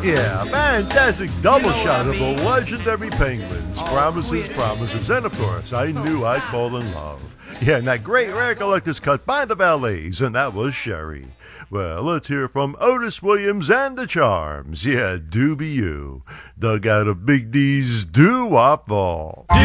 Yeah, fantastic double shot of the legendary Penguins. Promises, promises, and of course, I knew I'd fall in love. Yeah, and that great rare collector's cut by the Ballets, and that was Sherry. Well, let's hear from Otis Williams and the Charms. Yeah, do be you. Dug out of Big D's doo-wop ball.